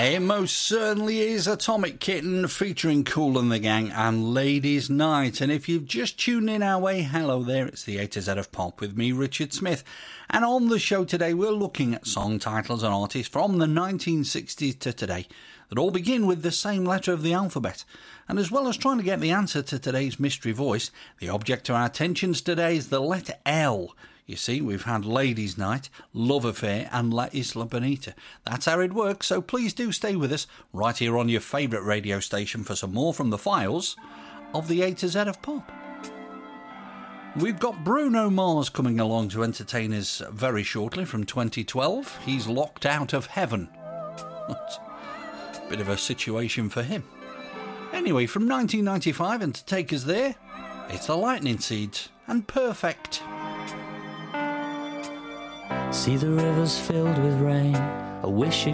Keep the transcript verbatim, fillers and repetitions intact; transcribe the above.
It most certainly is Atomic Kitten featuring Kool and the Gang and Ladies Night. And if you've just tuned in our way, hello there, it's the A to Z of Pop with me, Richard Smith. And on the show today, we're looking at song titles and artists from the nineteen sixties to today that all begin with the same letter of the alphabet. And as well as trying to get the answer to today's mystery voice, the object of our attentions today is the letter L. You see, we've had Ladies' Night, Love Affair and La Isla Bonita. That's how it works, so please do stay with us right here on your favourite radio station for some more from the files of the A to Z of Pop. We've got Bruno Mars coming along to entertain us very shortly from twenty twelve. He's locked out of heaven. Bit of a situation for him. Anyway, from nineteen ninety-five, and to take us there, it's the Lightning Seeds and Perfect. See the rivers filled with rain, I wish it